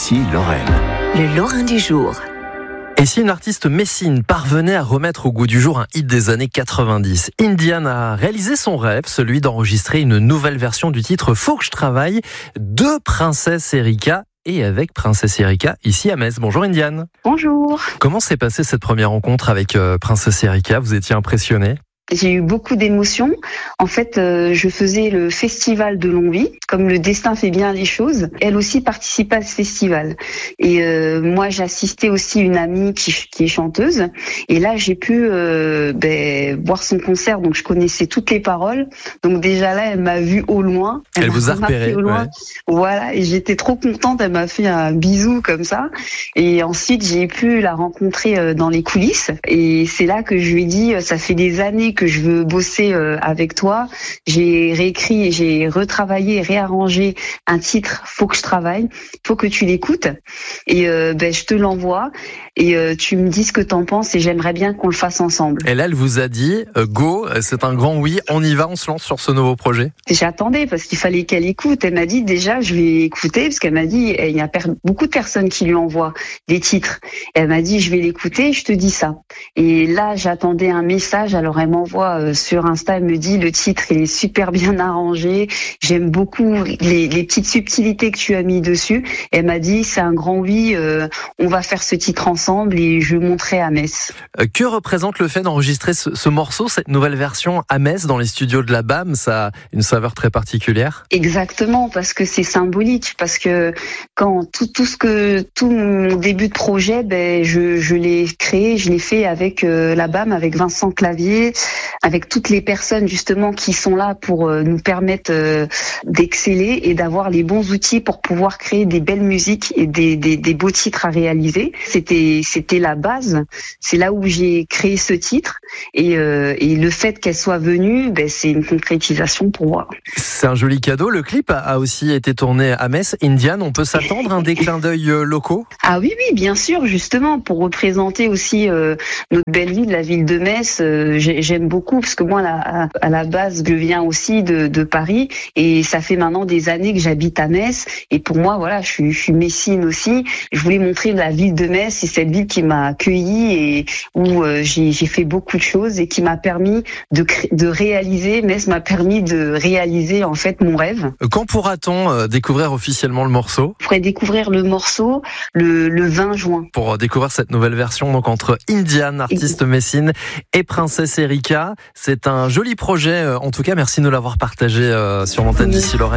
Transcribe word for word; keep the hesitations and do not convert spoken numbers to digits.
Ici Lorraine. Le Lorrain du jour. Et si une artiste messine parvenait à remettre au goût du jour un hit des années quatre-vingt-dix, Indiane a réalisé son rêve, celui d'enregistrer une nouvelle version du titre « Faut que je travaille » de Princesse Erika. Et avec Princesse Erika, ici à Metz. Bonjour Indiane. Bonjour. Comment s'est passée cette première rencontre avec euh, Princesse Erika ? Vous étiez impressionnée ? J'ai eu beaucoup d'émotions. En fait, euh, je faisais le festival de Longwy, comme le destin fait bien les choses. Elle aussi participait à ce festival. Et euh, moi, j'assistais aussi une amie qui, qui est chanteuse. Et là, j'ai pu euh, ben, voir son concert, donc je connaissais toutes les paroles. Donc déjà là, elle m'a vue au loin. Elle, elle vous a repéré, au loin. Ouais. Voilà, et j'étais trop contente. Elle m'a fait un bisou comme ça. Et ensuite, j'ai pu la rencontrer dans les coulisses. Et c'est là que je lui ai dit, ça fait des années que je veux bosser avec toi. J'ai réécrit, j'ai retravaillé, réarrangé un titre. Faut que je travaille, faut que tu l'écoutes. Et euh, ben je te l'envoie et euh, tu me dis ce que t'en penses et j'aimerais bien qu'on le fasse ensemble. Et là, elle vous a dit euh, go, c'est un grand oui, on y va, on se lance sur ce nouveau projet. J'attendais parce qu'il fallait qu'elle écoute. Elle m'a dit déjà je vais écouter parce qu'elle m'a dit il y a per- beaucoup de personnes qui lui envoient des titres. Et elle m'a dit je vais l'écouter, je te dis ça. Et là j'attendais un message. Alors elle m'envoie sur Insta, elle me dit le titre il est super bien arrangé. J'aime beaucoup les, les petites subtilités que tu as mis dessus. Et elle m'a dit c'est un grand oui, euh, on va faire ce titre ensemble et je montrerai à Metz. Que représente le fait d'enregistrer ce, ce morceau, cette nouvelle version à Metz dans les studios de la B A M ? Ça a une saveur très particulière. Exactement, parce que c'est symbolique, parce que quand tout, tout ce que tout mon début de projet, ben je, je l'ai créé, je l'ai fait avec euh, la B A M, avec Vincent Clavier, avec toutes les personnes justement qui sont là pour euh, nous permettre euh, d'exceller et d'avoir les bons outils pour pouvoir créer des belles musiques et des, des, des beaux titres à réaliser. C'était c'était la base, c'est là où j'ai créé ce titre et, euh, et le fait qu'elle soit venue, ben c'est une concrétisation pour moi. C'est un joli cadeau. Le clip a aussi été tourné à Metz. Indiane, on peut s'attendre à un des clins d'œil locaux ? Ah oui, oui, bien sûr, justement, pour représenter aussi euh, notre belle ville, la ville de Metz. Euh, j'aime beaucoup, parce que moi, à, à la base, je viens aussi de, de Paris, et ça fait maintenant des années que j'habite à Metz. Et pour moi, voilà, je suis, je suis messine aussi. Je voulais montrer la ville de Metz, c'est cette ville qui m'a accueillie et où euh, j'ai, j'ai fait beaucoup de choses et qui m'a permis de, de réaliser, Metz m'a permis de réaliser en fait mon rêve. Quand pourra-t-on découvrir officiellement le morceau ? Je pourrais découvrir le morceau le, le vingt juin. Pour découvrir cette nouvelle version, donc entre Indiane, artiste messine, et Princesse Erika, c'est un joli projet. En tout cas, merci de nous l'avoir partagé sur l'antenne d'ici Lorraine.